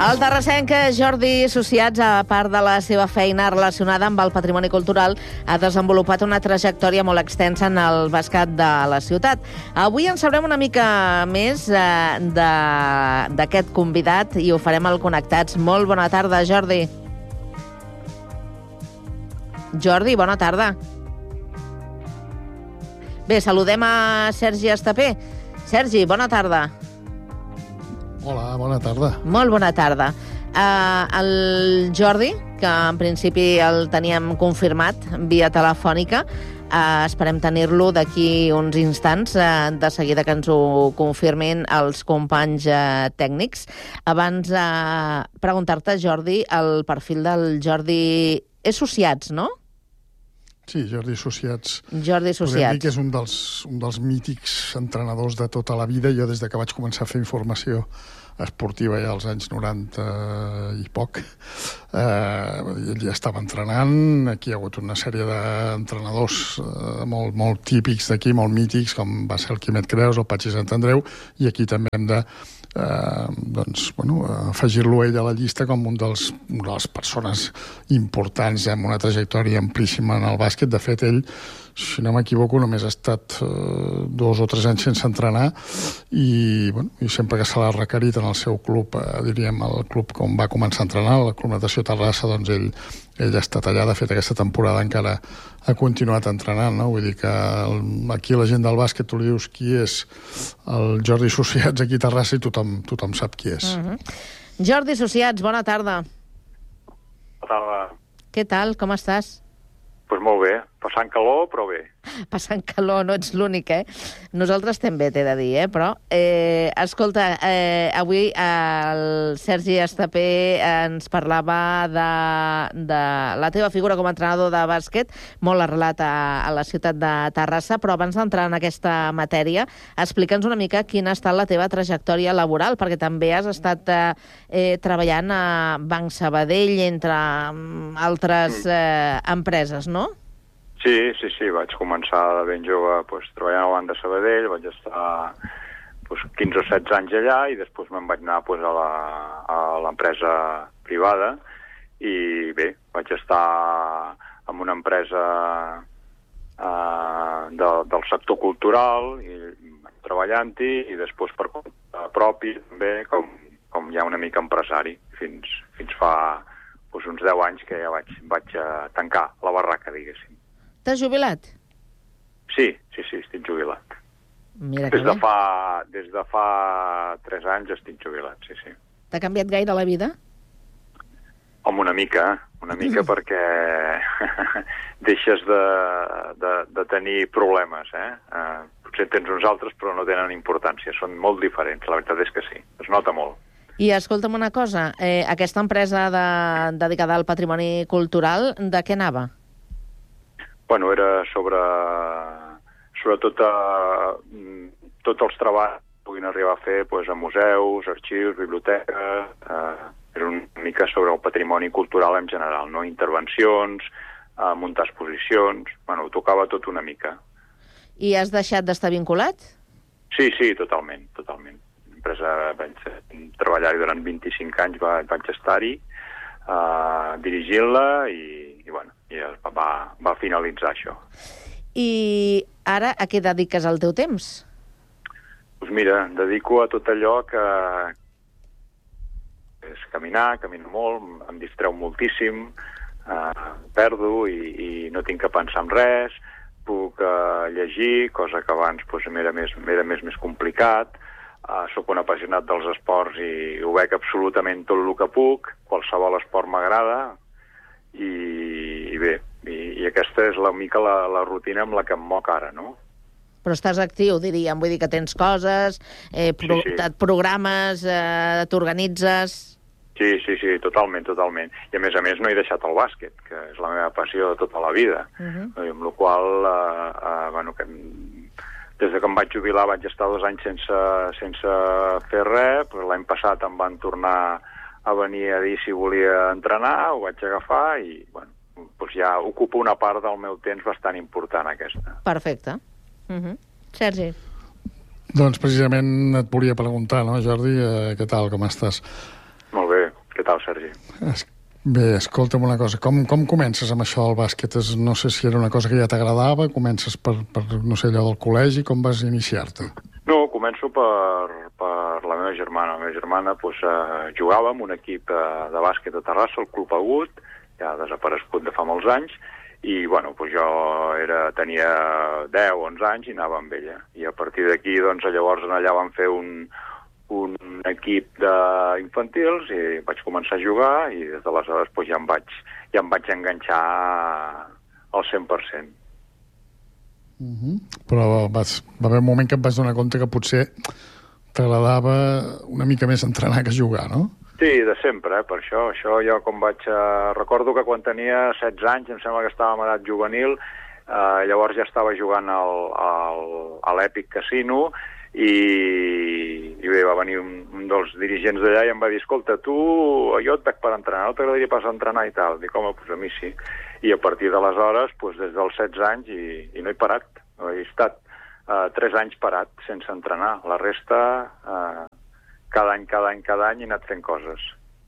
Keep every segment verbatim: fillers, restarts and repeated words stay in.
El terrassenc Jordi Sociats, a part de la seva feina relacionada amb el patrimoni cultural, ha desenvolupat una trajectòria molt extensa en el bàsquet de la ciutat. Avui en sabrem una mica més eh, d'aquest convidat i ho farem al Connectats. Molt bona tarda, Jordi. Jordi, bona tarda. Bé, saludem a Sergi Estapé. Sergi, bona tarda. Hola, bona tarda. Molt bona tarda. Uh, el Jordi, que en principi el teníem confirmat via telefònica, uh, esperem tenir-lo d'aquí uns instants, uh, de seguida que ens ho confirmin els companys uh, tècnics. Abans, uh, preguntar-te, Jordi, el perfil del Jordi és Sociats, no? Sí, Jordi Sociats. Jordi Sociats. Podem dir que és un dels, un dels mítics entrenadors de tota la vida. Jo, des de que vaig començar a fer informació esportiva ja als anys noranta i poc, eh, ell ja estava entrenant. Aquí hi ha hagut una sèrie d'entrenadors eh, molt, molt típics d'aquí, molt mítics, com va ser el Quimet Creus, el Patxi Sant Andreu, i aquí també hem de Eh, doncs, bueno, afegir-lo ell a la llista com un dels, una de les persones importants amb una trajectòria amplíssima en el bàsquet. De fet, ell, si no m'equivoco, només ha estat eh, dos o tres anys sense entrenar i, bueno, i sempre que se l'ha requerit en el seu club, eh, diríem, el club com va començar a entrenar, el Club Natació Terrassa, doncs ell, ell ha estat allà. De fet, aquesta temporada encara ha continuat entrenant, no? Vull dir que el, aquí la gent del bàsquet, tu li dius qui és el Jordi Sociats aquí a Terrassa i tothom, tothom sap qui és. Uh-huh. Jordi Sociats, bona tarda. Bona tarda. Què tal, com estàs? Doncs pues molt bé, passant calor, però bé. Passant calor, no ets l'únic, eh? Nosaltres també, t'he de dir, eh? Però, eh, escolta, eh, avui el Sergi Estapé ens parlava de, de la teva figura com a entrenador de bàsquet, molt arrelat a, a la ciutat de Terrassa, però abans d'entrar en aquesta matèria, explica'ns una mica quina ha estat la teva trajectòria laboral, perquè també has estat eh, treballant a Banc Sabadell, entre altres eh, empreses, no? Sí, sí, sí, vaig començar de ben jove pues, treballant al Banc de Sabadell, vaig estar pues, quinze o setze anys allà i després me'n vaig anar pues, a l'empresa privada i bé, vaig estar en una empresa eh, de, del sector cultural i treballant-hi i després per compte propi també com, com ja una mica empresari fins, fins fa pues, uns deu anys que ja vaig, vaig tancar la barraca, diguéssim. T'has jubilat? Sí, sí, sí, estic jubilat. Mira des, de fa, des de fa tres anys estic jubilat, sí, sí. T'ha canviat gaire la vida? Home, una mica, una mica mm. perquè deixes de, de, de tenir problemes, eh? Uh, potser tens uns altres, però no tenen importància. Són molt diferents, la veritat és que sí. Es nota molt. I escolta'm una cosa, eh, aquesta empresa de, dedicada al patrimoni cultural, de què anava? Bueno, era sobre, sobre tot, uh, tots els treballs que puguin arribar a fer pues, a museus, arxius, biblioteques, uh, era una mica sobre el patrimoni cultural en general, no? Intervencions, uh, muntar exposicions, bueno, ho tocava tot una mica. I has deixat d'estar vinculat? Sí, sí, totalment, totalment. L'empresa vaig treballar-hi durant vint-i-cinc anys, va, vaig estar-hi, uh, dirigint-la i, i bueno, i va, va finalitzar això. I ara a què dediques el teu temps? Doncs mira, dedico a tot allò que és caminar, camino molt, em distreu moltíssim, eh, perdo i, i no tinc que pensar en res, puc eh, llegir, cosa que abans doncs, m'era més, m'era més, més complicat, eh, soc un apassionat dels esports i ho veig absolutament tot el que puc, qualsevol esport m'agrada, I, i bé, i, i aquesta és la mica la, la rutina amb la que em moc ara, no? Però estàs actiu, diríem, vull dir que tens coses, eh, pro, sí, sí. et programes, eh, t'organitzes... Sí, sí, sí, totalment, totalment. I a més a més no he deixat el bàsquet, que és la meva passió de tota la vida, uh-huh. amb la qual, eh, eh, bueno, que des de que em vaig jubilar vaig estar dos anys sense, sense fer res, però l'any passat em van tornar a venir a dir si volia entrenar, ho vaig agafar i, bueno, doncs ja ocupa una part del meu temps bastant important, aquesta. Perfecte. Uh-huh. Sergi. Doncs precisament et volia preguntar, no, Jordi, eh, què tal, com estàs? Molt bé. Què tal, Sergi? Bé, escolta'm una cosa, com, com comences amb això del bàsquet? No sé si era una cosa que ja t'agradava, comences per, per, no sé, allò del col·legi, com vas iniciar-te? No, començo per, per la meva germana. La meva germana doncs, eh, jugava en un equip eh, de bàsquet a Terrassa, el Club Agut, ja desaparegut de fa molts anys, i bueno, doncs jo era, tenia deu o onze anys i anava amb ella. I a partir d'aquí, doncs, llavors allà vam fer un, un equip d'infantils i vaig començar a jugar i des d'aleshores doncs, ja, em vaig, ja em vaig enganxar al cent per cent. Uh-huh. Però vas, va haver un moment que et vas donar compte que potser t'agradava una mica més entrenar que jugar, no? Sí, de sempre, eh? Per això. Això jo com vaig... Eh, recordo que quan tenia setze anys, em sembla que estava en edat juvenil, eh, llavors ja estava jugant al, al, a l'Epic Casino i, i bé, va venir un, un dels dirigents d'allà i em va dir, escolta, tu, jo et veig per entrenar, no t'agradaria pas entrenar i tal? Dic, home, doncs a mi sí. I a partir d'aleshores, doncs des dels setze anys, i, i no he parat. He estat eh, tres anys parat sense entrenar. La resta... Eh, cada any, cada any, cada any he anat fent coses.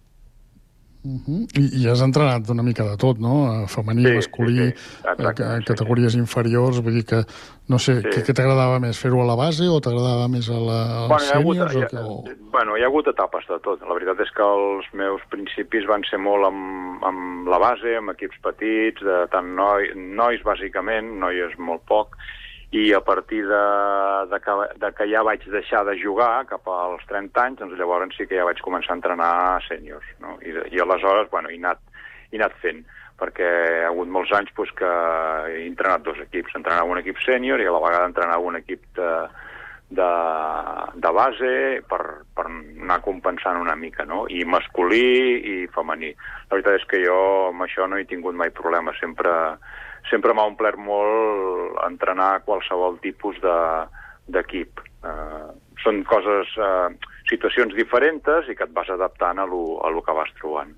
Uh-huh. I, I has entrenat una mica de tot, no? Femení, sí, masculí, sí, sí. Exacte, a, a categories sí, sí. inferiors, vull dir que, no sé, sí. què, què t'agradava més, fer-ho a la base o t'agradava més a la, als bueno, sèniors? Hi ha, hagut, o... hi, bueno, hi ha hagut etapes de tot. La veritat és que els meus principis van ser molt amb, amb la base, amb equips petits, de tant noi, nois, bàsicament, noies molt poc, i a partir de, de, que, de que ja vaig deixar de jugar cap als trenta anys, doncs llavors sí que ja vaig començar a entrenar sèniors, no? I, i aleshores, bueno, he anat, he anat fent, perquè hi ha hagut molts anys pues, que he entrenat dos equips, entrenava un equip sènior i a la vegada entrenava un equip de, de, de base per, per anar compensant una mica, no? I masculí i femení. La veritat és que jo amb això no he tingut mai problema, sempre... Sempre m'ha omplert molt entrenar qualsevol tipus d'equip. De, eh, són coses, eh, situacions diferents i que et vas adaptant a lo, a lo que vas trobant.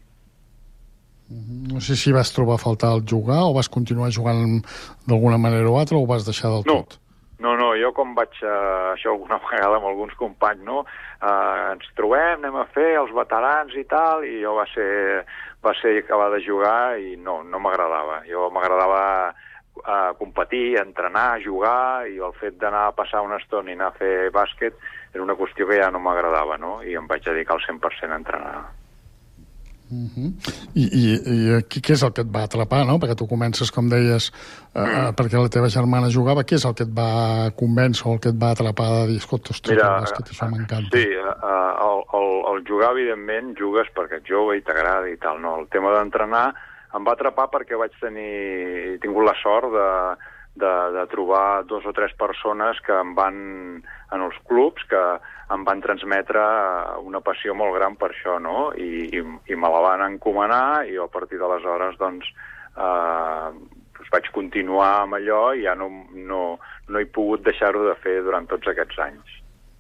No sé si vas trobar a faltar el jugar o vas continuar jugant d'alguna manera o altra o ho vas deixar del no. tot? No, no, jo com vaig, eh, això alguna vegada amb alguns companys, no? Eh, ens trobem, anem a fer els veterans i tal, i jo va ser, va ser acabar de jugar i no, no m'agradava. Jo m'agradava eh, competir, entrenar, jugar, i el fet d'anar a passar una estona i anar a fer bàsquet era una qüestió que ja no m'agradava, no? I em vaig dedicar al cent per cent a entrenar. Uh-huh. I, i, i aquí què és el que et va atrapar, no? Perquè tu comences, com deies, eh, mm. perquè la teva germana jugava, què és el que et va convèncer o el que et va atrapar de dir, escolta, ostres, Mira, el bàsquet, això m'encanta? Sí, uh, el, el, el jugar, evidentment, jugues perquè ets jove i t'agrada i tal, no? El tema d'entrenar em va atrapar perquè vaig tenir, he tingut la sort de, de, de trobar dos o tres persones que em van, en els clubs, que em van transmetre una passió molt gran per això, no? I, i, i me la van encomanar i a partir d'aleshores, doncs, eh, doncs vaig continuar amb allò i ja no, no, no he pogut deixar-ho de fer durant tots aquests anys.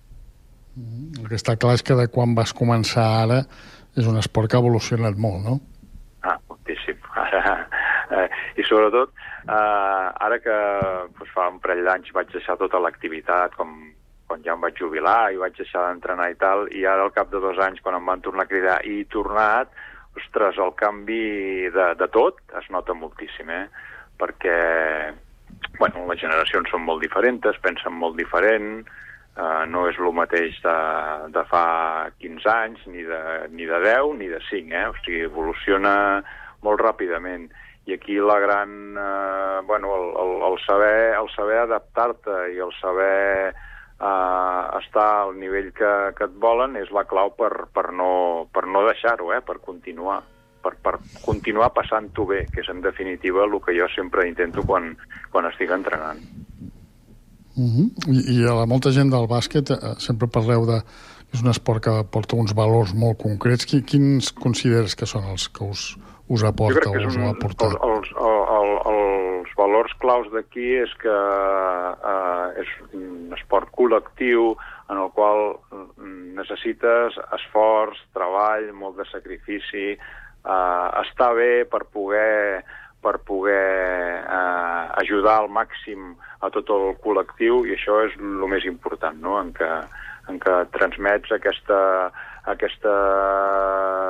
Mm, el que està clar és que de quan vas començar ara és un esport que ha evolucionat molt, no? Ah, moltíssim. eh, I sobretot, eh, ara que doncs, fa un parell d'anys vaig deixar tota l'activitat, com quan ja em vaig jubilar i vaig deixar d'entrenar i tal, i ara al cap de dos anys, quan em van tornar a cridar i he tornat, ostres, el canvi de, de tot es nota moltíssim, eh? Perquè, bueno, les generacions són molt diferents, pensen molt diferent, eh, no és el mateix de, de fa quinze anys, ni de, ni de deu, ni de cinc, eh? O sigui, evoluciona molt ràpidament. I aquí la gran, eh, bueno, el, el, el saber, el saber adaptar-te i el saber Uh, estar al nivell que, que et volen és la clau per, per no, per no deixar-ho, eh? Per continuar, per, per continuar passant-ho bé, que és en definitiva el que jo sempre intento quan, quan estic entrenant. Uh-huh. I, I a la molta gent del bàsquet eh, sempre parleu de és un esport que porta uns valors molt concrets. Quins, quins consideres que són els que us, us aporta o us ha aportat? Els, els, els, els valors claus d'aquí és que eh, és un esport col·lectiu en el qual necessites esforç, treball, molt de sacrifici, eh, estar bé per poder per poder eh, ajudar al màxim a tot el col·lectiu, i això és el més important, no? En què, en què transmets aquesta, aquesta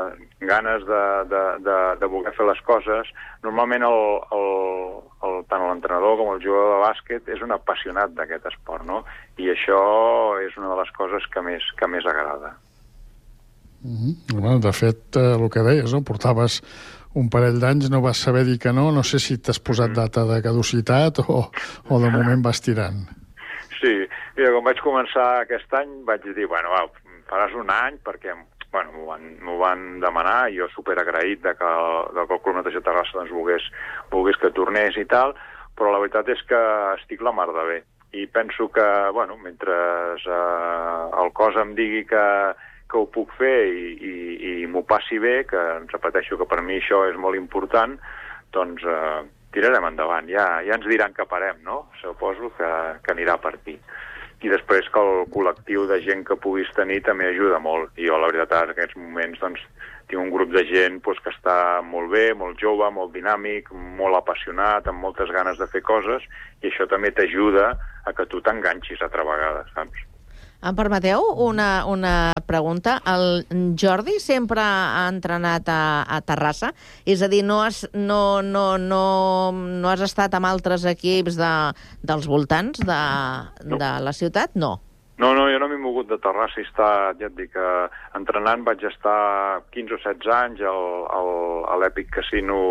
ganes de, de, de, de voler fer les coses. Normalment el, el, el, tant l'entrenador com el jugador de bàsquet és un apassionat d'aquest esport, no? I això és una de les coses que més, que més agrada. Mm-hmm. Bueno, de fet, eh, el que deies, no? Portaves un parell d'anys, no vas saber dir que no, no sé si t'has posat data de caducitat o, o de moment vas tirant. Sí, mira, quan vaig començar aquest any vaig dir, bueno, va, faràs un any perquè, bueno, m'ho van, m'ho van demanar i jo superagraït de que, de que el Club Natació Terrassa doncs, volgués, volgués que tornés i tal, però la veritat és que estic la mar de bé. I penso que, bueno, mentre eh, el cos em digui que que ho puc fer i, i, i m'ho passi bé, que repeteixo que per mi això és molt important, doncs eh, tirarem endavant. Ja, ja ens diran que parem, no? Suposo que, que anirà per aquí. I després que el col·lectiu de gent que puguis tenir també ajuda molt. I jo, la veritat, en aquests moments, doncs, tinc un grup de gent doncs, que està molt bé, molt jove, molt dinàmic, molt apassionat, amb moltes ganes de fer coses, i això també t'ajuda a que tu t'enganxis altra vegada, saps? Em permeteu una, una pregunta? El Jordi sempre ha entrenat a, a Terrassa? És a dir, no has, no, no, no, no has estat amb altres equips de, dels voltants de, no. de la ciutat? No. No, no, jo no m'he mogut de Terrassa. He estat, ja et dic, entrenant vaig estar quinze o setze anys al, al, a l'Èpic Casino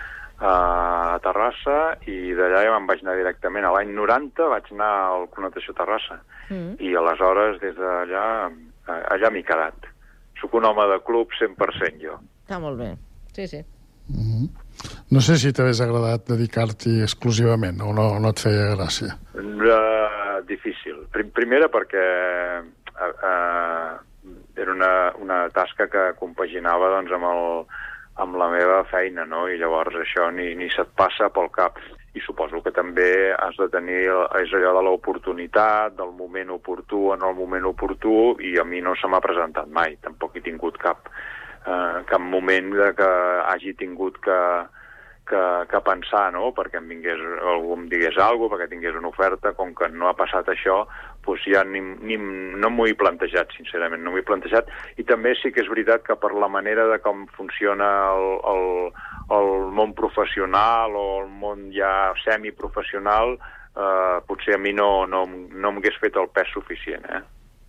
a Terrassa i d'allà ja me'n vaig anar directament. A l'any noranta vaig anar al Club Natació Terrassa mm. i aleshores des d'allà allà m'he quedat. Soc un home de club cent per cent jo. Està molt bé, sí, sí. Mm-hmm. No sé si t'hagués agradat dedicar-t'hi exclusivament o no, no et feia gràcia. Uh, difícil. Primera perquè uh, uh, era una, una tasca que compaginava doncs, amb el amb la meva feina, no? I llavors això ni, ni se't passa pel cap. I suposo que també has de tenir, és allò de l'oportunitat, del moment oportú en el moment oportú, i a mi no se m'ha presentat mai, tampoc he tingut cap, eh, cap moment de que hagi tingut que, que, que pensar, no? Perquè em vingués, algú em digués alguna cosa, perquè tingués una oferta, com que no ha passat això, doncs ja ni, ni, no m'ho he plantejat, sincerament, no m'ho he plantejat. I també sí que és veritat que per la manera de com funciona el, el, el món professional o el món ja semiprofessional, eh, potser a mi no, no, no m'hagués fet el pes suficient, eh?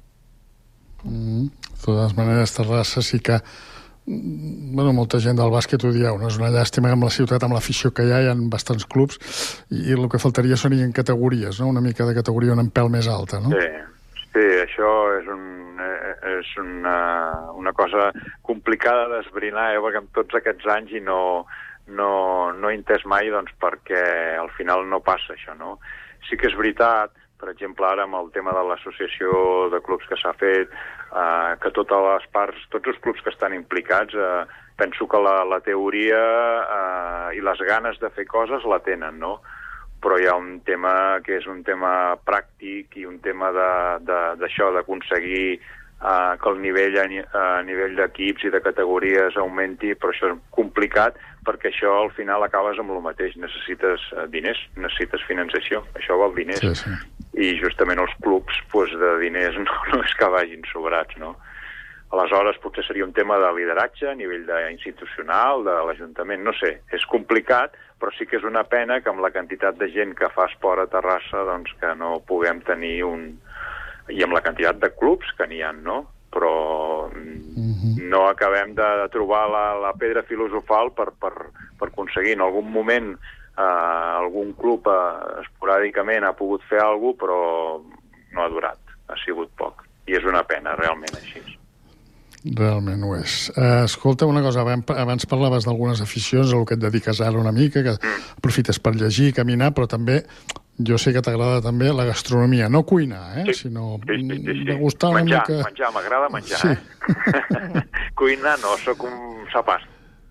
Mm, de totes maneres, Terrassa sí que bueno, molta gent del bàsquet ho dieu, no? És una llàstima que amb la ciutat, amb l'afició que hi ha, hi ha bastants clubs i, i el que faltaria són en categories, no? Una mica de categoria una pèl més alta, no? Sí, sí, això és, un, és una, una cosa complicada d'esbrinar, eh? Perquè amb tots aquests anys i no, no, no he entès mai doncs, perquè al final no passa això, no? Sí que és veritat, per exemple, ara amb el tema de l'associació de clubs que s'ha fet, eh, que totes les parts, tots els clubs que estan implicats, eh, penso que la, la teoria eh, i les ganes de fer coses la tenen, no? Però hi ha un tema que és un tema pràctic i un tema d'això, de, de, d'aconseguir eh, que el nivell a, a nivell d'equips i de categories augmenti, però això és complicat perquè això al final acabes amb el mateix. Necessites eh, diners, necessites finançació, això val diners. Sí, sí. I justament els clubs doncs, de diners no, no és que vagin sobrats, no? Aleshores potser seria un tema de lideratge a nivell institucional, de l'Ajuntament, no sé, és complicat, però sí que és una pena que amb la quantitat de gent que fa esport a Terrassa doncs que no puguem tenir un... i amb la quantitat de clubs que n'hi ha, no? Però mm-hmm. no acabem de, de trobar la, la pedra filosofal per, per, per aconseguir en algun moment Uh, algun club uh, esporàdicament ha pogut fer alguna cosa, però no ha durat, ha sigut poc. I és una pena, realment, així. Realment ho és. Uh, escolta, una cosa, abans parlaves d'algunes aficions, el que et dediques ara una mica, que mm. aprofites per llegir, caminar, però també, jo sé que t'agrada també la gastronomia, no cuinar, eh? Sí. sinó sí, sí, sí, sí. degustar una menjar, mica... Menjar, m'agrada menjar, sí. eh? Cuinar no, sóc un sapàs.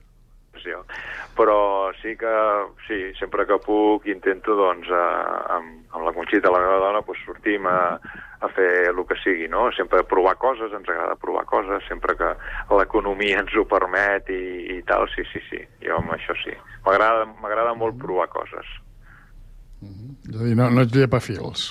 Però sí que, sí, sempre que puc intento, doncs, eh, amb, amb la Conxita, la meva dona, doncs, sortim a, a fer el que sigui, no? Sempre provar coses, ens agrada provar coses, sempre que l'economia ens ho permet i, i tal, sí, sí, sí, jo amb això sí. M'agrada m'agrada molt provar coses. Mm-hmm. És a dir, no, no ets llepafils.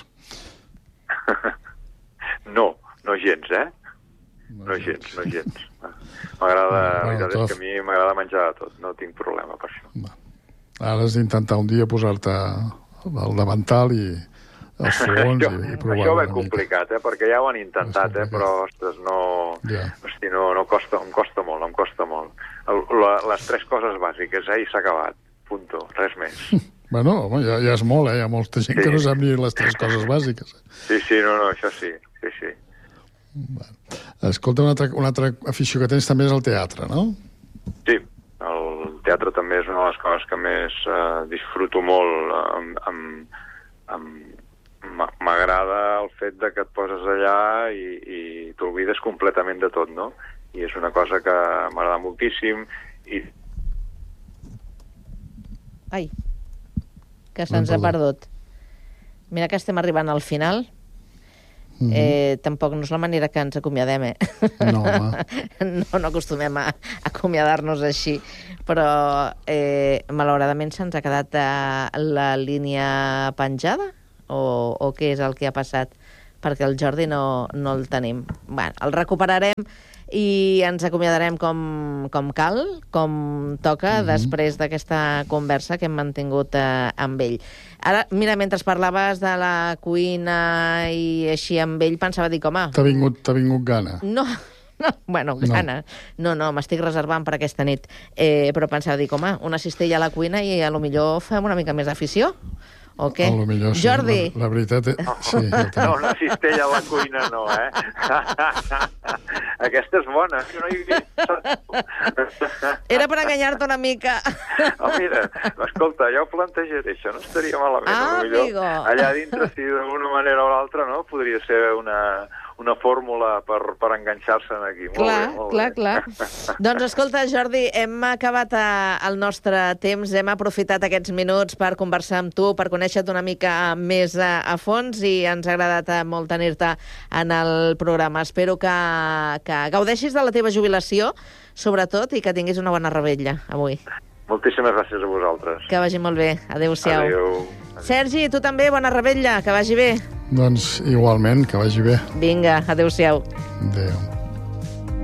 No, no gens, eh? No, no gens, no gens. M'agrada, Bueno, la veritat tot. és que a mi m'agrada menjar de tot, no tinc problema per això. Va. Ara has d'intentar un dia posar-te el davantal i els fogons això, i, i provar això ho una he mica. complicat, eh? Perquè ja ho han intentat, eh? Però, ostres, no... Ja. Hosti, no, no costa, em costa molt, em costa molt. El, la, les tres coses bàsiques, eh? I s'ha acabat. Punto. Res més. Bueno, home, ja, ja és molt, eh? Hi ha molta gent Sí. que no sap ni les tres coses bàsiques. Sí, sí, no, no, això sí. Sí, sí. Bueno. Escolta, una altra, una altra afició que tens també és el teatre, no? Sí, el teatre també és una de les coses que més eh, disfruto molt. Amb, amb, amb, m'agrada el fet de que et poses allà i, i t'oblides completament de tot, no? I és una cosa que m'agrada moltíssim i... Ai, que se'ns ha perdut. Mira que estem arribant al final. Mm-hmm. Eh, tampoc no és la manera que ens acomiadem, eh? No, home. No, no acostumem a, a acomiadar-nos així, però eh, malauradament se'ns ha quedat eh, la línia penjada? O, o què és el que ha passat? Perquè el Jordi no, no el tenim. Bueno, el recuperarem i ens acomiadarem com, com cal, com toca, mm-hmm. després d'aquesta conversa que hem mantingut eh, amb ell. Ara, mira, mentre parlaves de la cuina i així amb ell, pensava, dic, home... T'ha vingut, t'ha vingut gana. No, no, bueno, gana. No, no, m'estic reservant per aquesta nit. Eh, però pensava, dic, home, una cistella a la cuina i a lo millor fem una mica més d'afició. O què? A lo millor, sí. Jordi? La, la veritat és... Sí, no, una cistella a la cuina no, eh? Aquesta és bona. No hi... Era per enganyar-te una mica. Oh, mira, escolta, ja ho plantejaré, això no estaria malament. Ah, amigo. Allà dintre, si d'una manera o l'altra, no? Podria ser una, una fórmula per, per enganxar-se'n aquí. Molt Clar, bé, molt clar, bé. clar. Doncs escolta, Jordi, hem acabat eh, el nostre temps, hem aprofitat aquests minuts per conversar amb tu, per conèixer-te una mica més a, a fons i ens ha agradat eh, molt tenir-te en el programa. Espero que, que gaudeixis de la teva jubilació, sobretot, i que tinguis una bona revetlla avui. Moltíssimes gràcies a vosaltres. Que vagi molt bé. Adéu-siau. Adéu. Sergi, tu també, bona revetlla, que vagi bé. Doncs igualment, que vagi bé. Vinga, adéu-siau. Adéu.